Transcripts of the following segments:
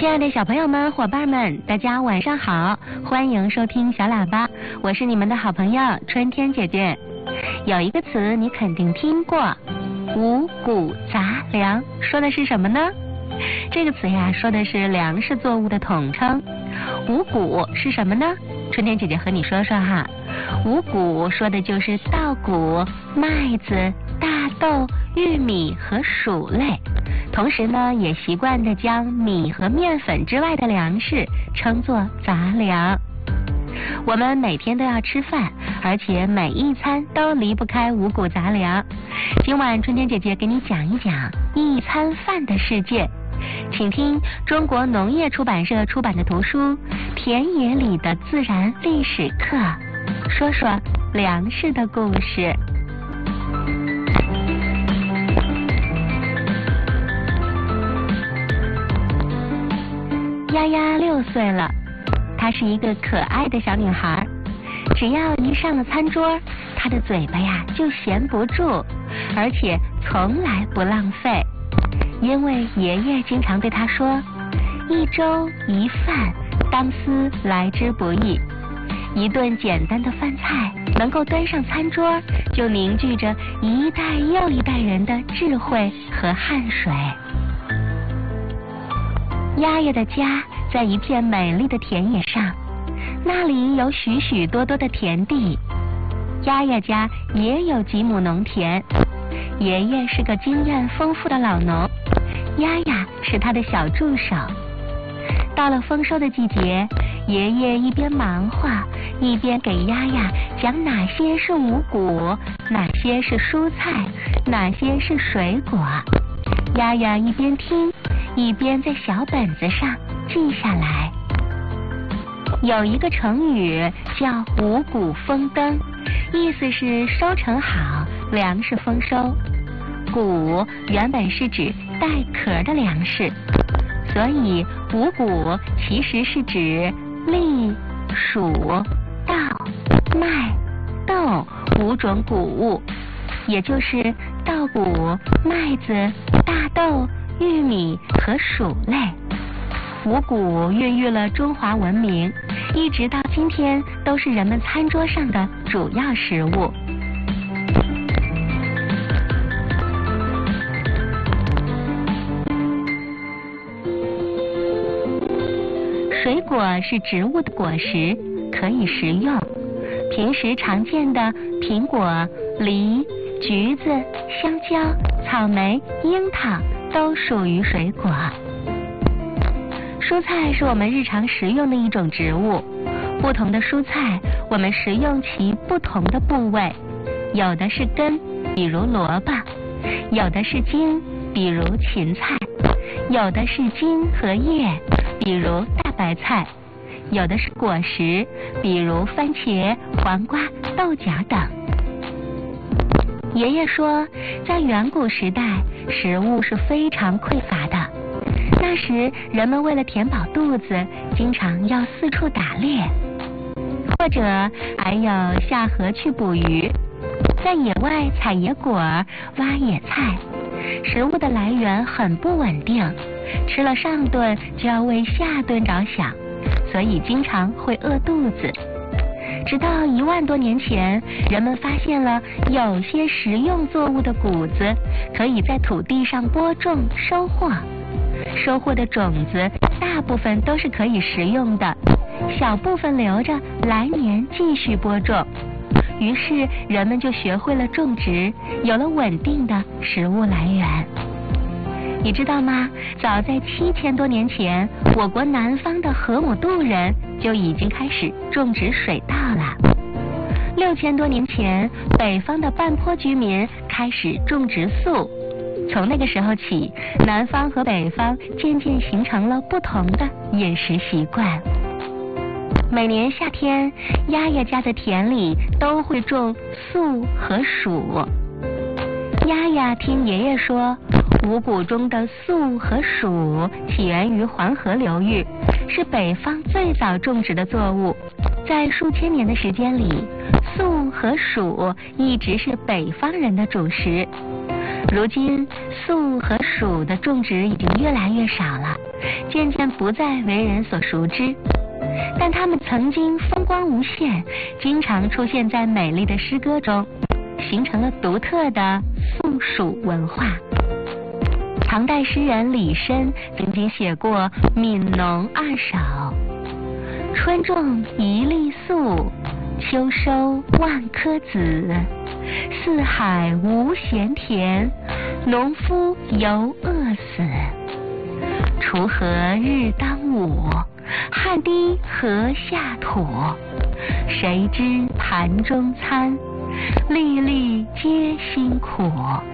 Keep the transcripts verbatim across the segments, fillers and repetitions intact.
亲爱的小朋友们、伙伴们，大家晚上好，欢迎收听小喇叭，我是你们的好朋友春天姐姐。有一个词你肯定听过，五谷杂粮，说的是什么呢？这个词呀，说的是粮食作物的统称。五谷是什么呢？春天姐姐和你说说哈。五谷说的就是稻谷、麦子、大豆、玉米和薯类，同时呢，也习惯地将米和面粉之外的粮食称作杂粮。我们每天都要吃饭，而且每一餐都离不开五谷杂粮。今晚春天姐姐给你讲一讲一餐饭的世界，请听中国农业出版社出版的图书《田野里的自然历史课》，说说粮食的故事。丫丫六岁了，她是一个可爱的小女孩。只要一上了餐桌，她的嘴巴呀就闲不住，而且从来不浪费。因为爷爷经常对她说，一粥一饭，当思来之不易。一顿简单的饭菜能够端上餐桌，就凝聚着一代又一代人的智慧和汗水。丫丫的家在一片美丽的田野上，那里有许许多多的田地。丫丫家也有几亩农田，爷爷是个经验丰富的老农，丫丫是他的小助手。到了丰收的季节，爷爷一边忙活，一边给丫丫讲哪些是五谷，哪些是蔬菜，哪些是水果。丫丫一边听，一边在小本子上记下来。有一个成语叫五谷丰登，意思是收成好，粮食丰收。谷原本是指带壳的粮食，所以五谷其实是指栗、黍、稻、麦、豆五种谷物，也就是稻谷、麦子、大豆、玉米和薯类。五谷孕育了中华文明，一直到今天都是人们餐桌上的主要食物。水果是植物的果实，可以食用。平时常见的苹果、梨、橘子、香蕉、草莓、樱桃都属于水果。蔬菜是我们日常食用的一种植物，不同的蔬菜我们食用其不同的部位，有的是根，比如萝卜；有的是茎，比如芹菜；有的是茎和叶，比如大白菜；有的是果实，比如番茄、黄瓜、豆角等。爷爷说，在远古时代，食物是非常匮乏的。那时人们为了填饱肚子，经常要四处打猎，或者还有下河去捕鱼，在野外采野果、挖野菜。食物的来源很不稳定，吃了上顿就要为下顿着想，所以经常会饿肚子。直到一万多年前，人们发现了有些食用作物的谷子可以在土地上播种收获，收获的种子大部分都是可以食用的，小部分留着来年继续播种。于是人们就学会了种植，有了稳定的食物来源。你知道吗？早在七千多年前，我国南方的河姆渡人就已经开始种植水稻了。六千多年前，北方的半坡居民开始种植粟。从那个时候起，南方和北方渐渐形成了不同的饮食习惯。每年夏天，丫丫家的田里都会种粟和黍。丫丫听爷爷说，五谷中的粟和黍起源于黄河流域，是北方最早种植的作物。在数千年的时间里，粟和黍一直是北方人的主食。 如今粟和黍的种植已经越来越少了，渐渐不再为人所熟知。但它们曾经风光无限，经常出现在美丽的诗歌中，形成了独特的粟黍文化。唐代诗人李绅曾经写过《悯农二首》：春种一粒粟，秋收万颗子。四海无闲田，农夫犹饿死。锄禾日当午，汗滴禾下土。谁知盘中餐，粒粒皆辛苦。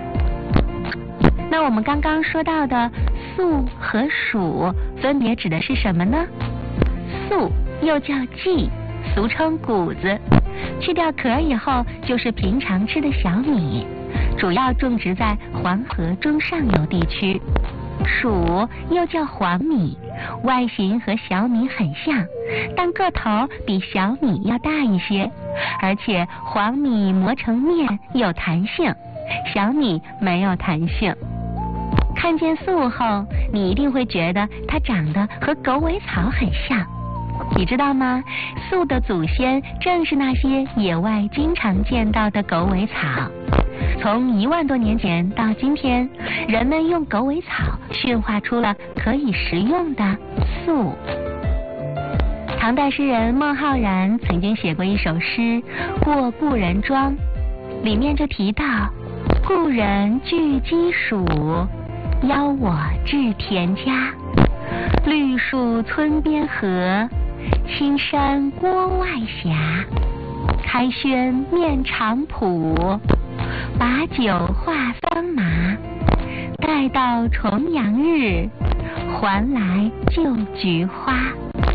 那我们刚刚说到的粟和黍分别指的是什么呢？粟又叫稷，俗称谷子，去掉壳以后就是平常吃的小米，主要种植在黄河中上游地区。黍又叫黄米，外形和小米很像，但个头比小米要大一些，而且黄米磨成面有弹性，小米没有弹性。看见粟后，你一定会觉得它长得和狗尾草很像。你知道吗？粟的祖先正是那些野外经常见到的狗尾草。从一万多年前到今天，人们用狗尾草驯化出了可以食用的粟。唐代诗人孟浩然曾经写过一首诗《过故人庄》，里面就提到：故人具鸡黍，邀我至田家。绿树村边合，青山郭外斜。开轩面场圃，把酒话桑麻。待到重阳日，还来就菊花。